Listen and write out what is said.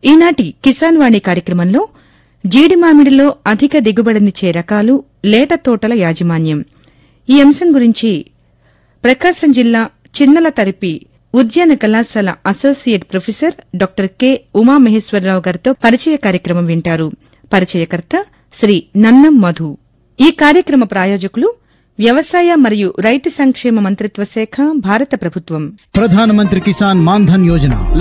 ఈనాటి కిసాన్ వాణి కార్యక్రమంలో జీడి మామిడిలో అధిక దిగుబడినిచ్చే రకాలు, లేత తోటల యాజమాన్యం ఈ అంశం గురించి ప్రకాశం జిల్లా చిన్నల తరిపి ఉద్యాన కళాశాల associate professor doctor K Umamaheswararao గారితో పరిచయ కార్యక్రమం వింటారు. పరిచయకర్త శ్రీ నన్నం మధు. ఈ కార్యక్రమ ప్రాయోజకులు వ్యవసాయ మరియు రైతు సంక్షేమ మంత్రిత్వ శాఖ, భారత ప్రభుత్వం. ప్రధానమంత్రి కిసాన్ మాన్ ధన్ యోజన